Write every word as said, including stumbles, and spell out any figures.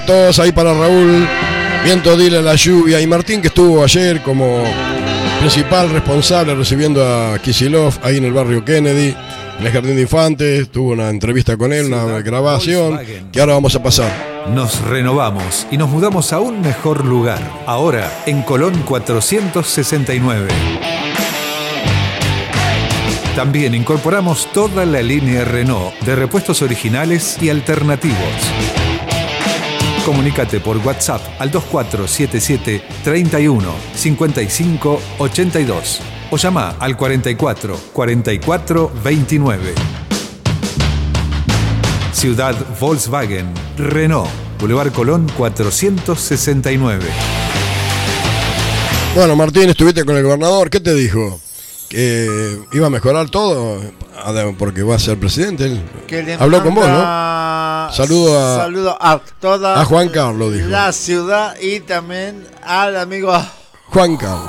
Todos ahí para Raúl, Viento Dile la lluvia, y Martín, que estuvo ayer como principal responsable recibiendo a Kicillof ahí en el barrio Kennedy, en el Jardín de Infantes. Tuvo una entrevista con él, una grabación que ahora vamos a pasar. Nos renovamos y nos mudamos a un mejor lugar, ahora en Colón cuatrocientos sesenta y nueve. También incorporamos toda la línea Renault de repuestos originales y alternativos. Comunícate por WhatsApp al dos cuatro siete siete, treinta y uno, cincuenta y cinco, ochenta y dos o llama al cuarenta y cuatro, cuarenta y cuatro, veintinueve. Ciudad Volkswagen, Renault, Boulevard Colón cuatrocientos sesenta y nueve. Bueno, Martín, estuviste con el gobernador, ¿qué te dijo? Que iba a mejorar todo porque va a ser presidente. Él habló con vos, ¿no? Saludo a, saludo a toda a Juan Carlos, dijo. La ciudad y también al amigo Juan Carlos.